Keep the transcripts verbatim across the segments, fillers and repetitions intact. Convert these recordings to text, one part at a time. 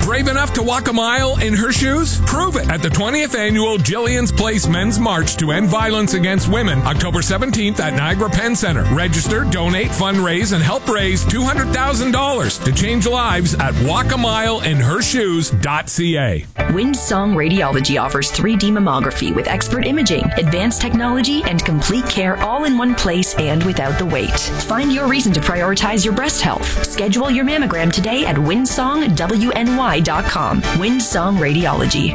Brave enough to walk a mile in her shoes? Prove it at the twentieth Annual Jillian's Place Men's March to End Violence Against Women, October seventeenth at Niagara Penn Center. Register, donate, fundraise, and help raise two hundred thousand dollars to change lives at walk a mile in her shoes dot c a. Windsong Radiology offers three D mammography with expert imaging, advanced technology, and complete care all in one place and without the wait. Find your reason to prioritize your breast health. Schedule your mammogram today at windsong w n y dot com. Windsong Radiology.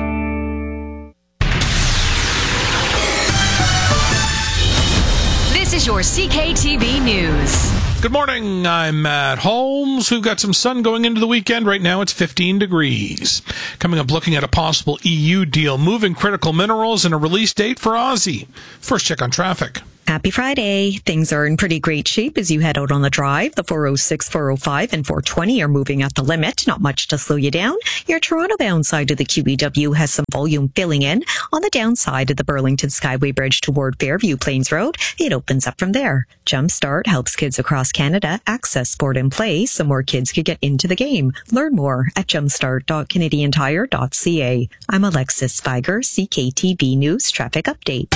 This is your C K T V News. Good morning, I'm Matt Holmes. We've got some sun going into the weekend. Right now it's fifteen degrees. Coming up, looking at a possible E U deal, moving critical minerals, and a release date for Aussie. First check on traffic. Happy Friday. Things are in pretty great shape as you head out on the drive. The four oh six, four oh five, and four twenty are moving at the limit. Not much to slow you down. Your Toronto-bound side of the Q E W has some volume filling in. On the downside of the Burlington Skyway Bridge toward Fairview Plains Road, it opens up from there. Jumpstart helps kids across Canada access sport and play so more kids could get into the game. Learn more at jumpstart dot canadian tire dot c a. I'm Alexis Spiger, C K T V News Traffic Update.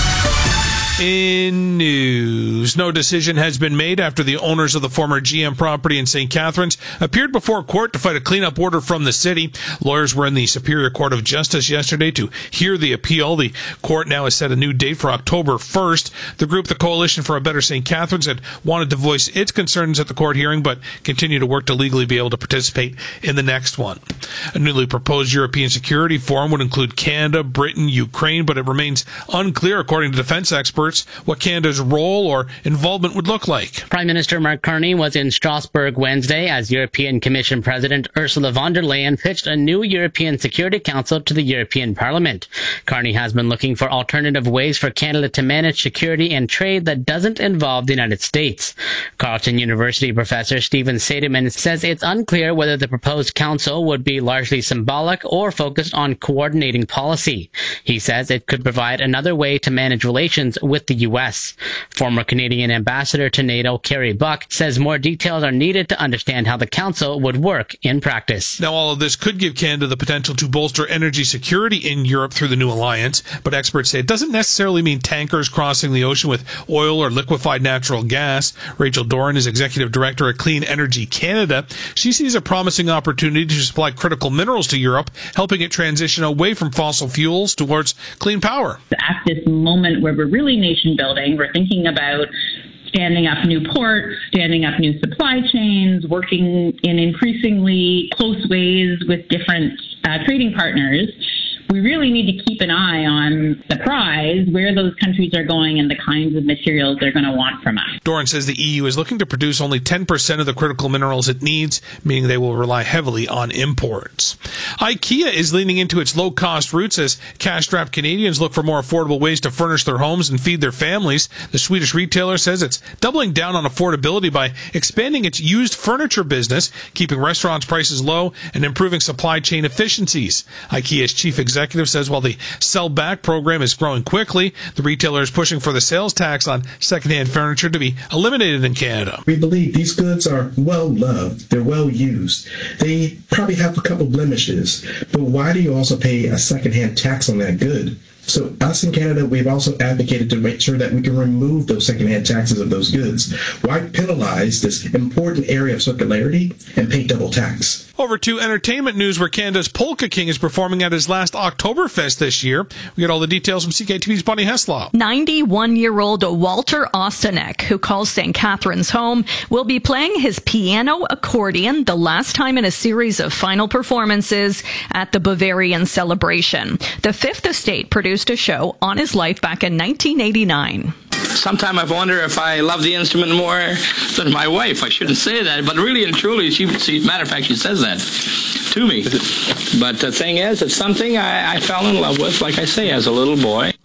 In news, no decision has been made after the owners of the former G M property in Saint Catharines appeared before court to fight a cleanup order from the city. Lawyers were in the Superior Court of Justice yesterday to hear the appeal. The court now has set a new date for October first. The group, the Coalition for a Better Saint Catharines, had wanted to voice its concerns at the court hearing, but continue to work to legally be able to participate in the next one. A newly proposed European Security Forum would include Canada, Britain, Ukraine, but it remains unclear, according to defense experts, what Canada's role or involvement would look like. Prime Minister Mark Carney was in Strasbourg Wednesday as European Commission President Ursula von der Leyen pitched a new European Security Council to the European Parliament. Carney has been looking for alternative ways for Canada to manage security and trade that doesn't involve the United States. Carleton University professor Stephen Seidemann says it's unclear whether the proposed council would be largely symbolic or focused on coordinating policy. He says it could provide another way to manage relations with with the U S. Former Canadian ambassador to NATO, Kerry Buck, says more details are needed to understand how the council would work in practice. Now, all of this could give Canada the potential to bolster energy security in Europe through the new alliance, but experts say it doesn't necessarily mean tankers crossing the ocean with oil or liquefied natural gas. Rachel Doran is executive director at Clean Energy Canada. She sees a promising opportunity to supply critical minerals to Europe, helping it transition away from fossil fuels towards clean power. At this moment where we're really nation building, we're thinking about standing up new ports, standing up new supply chains, working in increasingly close ways with different uh, trading partners. We really need to keep an eye on the prize, where those countries are going and the kinds of materials they're going to want from us. Doran says the E U is looking to produce only ten percent of the critical minerals it needs, meaning they will rely heavily on imports. IKEA is leaning into its low-cost roots as cash-strapped Canadians look for more affordable ways to furnish their homes and feed their families. The Swedish retailer says it's doubling down on affordability by expanding its used furniture business, keeping restaurants' prices low, and improving supply chain efficiencies. IKEA's chief executive Executive says while the Sell Back program is growing quickly, the retailer is pushing for the sales tax on secondhand furniture to be eliminated in Canada. We believe these goods are well loved, they're well used. They probably have a couple blemishes, but why do you also pay a secondhand tax on that good? So us in Canada, we've also advocated to make sure that we can remove those secondhand taxes of those goods. Why penalize this important area of circularity and pay double tax? Over to entertainment news, where Canada's Polka King is performing at his last Oktoberfest this year. We get all the details from C K T V's Bonnie Heslaw. ninety-one-year-old Walter Ostanek, who calls Saint Catharines home, will be playing his piano accordion the last time in a series of final performances at the Bavarian Celebration. The Fifth Estate produced a show on his life back in nineteen eighty-nine. Sometimes I wonder if I love the instrument more than my wife. I shouldn't say that, but really and truly, she, she matter of fact, she says that to me. But the thing is, it's something I, I fell in love with, like I say, as a little boy.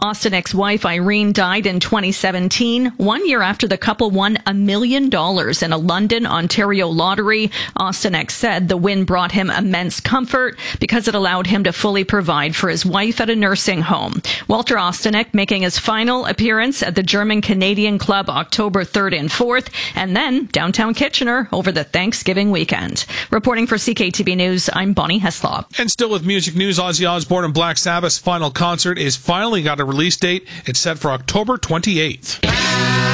Ostanik's wife Irene died in twenty seventeen, one year after the couple won a million dollars in a London, Ontario lottery. Ostanek said the win brought him immense comfort because it allowed him to fully provide for his wife at a nursing home. Walter Ostanek making his final appearance at the German-Canadian Club October third and fourth, and then downtown Kitchener over the Thanksgiving weekend. Reporting for C K T V News, I'm Bonnie Heslop. And still with music news, Ozzy Osbourne and Black Sabbath's final concert is finally got a release date. It's set for October twenty-eighth.